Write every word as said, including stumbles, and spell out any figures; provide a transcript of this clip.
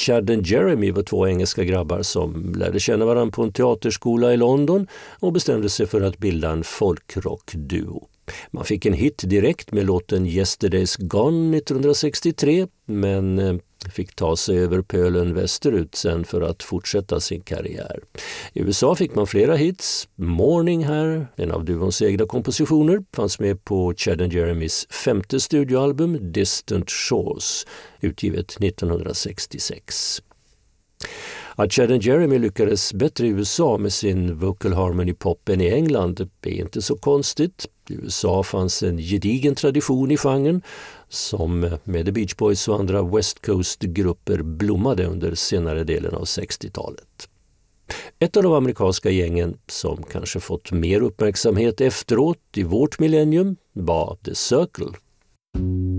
Chad och Jeremy var två engelska grabbar som lärde känna varandra på en teaterskola i London och bestämde sig för att bilda en folkrockduo. Man fick en hit direkt med låten Yesterday's Gone nittonhundrasextiotre, men fick ta sig över pölen västerut sen för att fortsätta sin karriär. I U S A fick man flera hits. Morning här, en av duons egna kompositioner, fanns med på Chad och Jeremys femte studioalbum Distant Shores, utgivet nittonhundrasextiosex. Att Chad och Jeremy lyckades bättre i U S A med sin vocal harmony pop än i England är inte så konstigt. I U S A fanns en gedigen tradition i genren som med The Beach Boys och andra West Coast-grupper blommade under senare delen av sextiotalet. Ett av de amerikanska gängen som kanske fått mer uppmärksamhet efteråt i vårt millennium var The Circle.